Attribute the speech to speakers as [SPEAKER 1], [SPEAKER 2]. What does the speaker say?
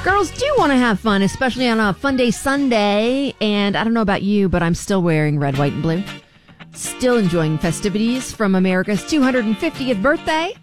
[SPEAKER 1] Girls do want to have fun, especially on a Fun Day Sunday. And I don't know about you, but I'm still wearing red, white, and blue. Still enjoying festivities from America's 250th birthday.